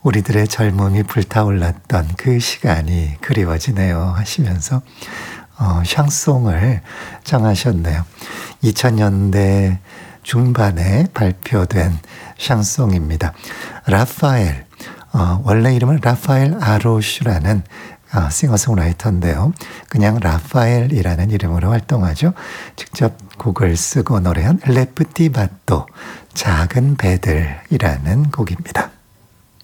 우리들의 젊음이 불타올랐던 그 시간이 그리워지네요 하시면서 샹송을 정하셨네요. 2000년대 중반에 발표된 샹송입니다. 라파엘, 원래 이름은 라파엘 아로슈라는 싱어송라이터인데요. 그냥 라파엘이라는 이름으로 활동하죠. 직접 곡을 쓰고 노래한 레프티 바또, 작은 배들이라는 곡입니다.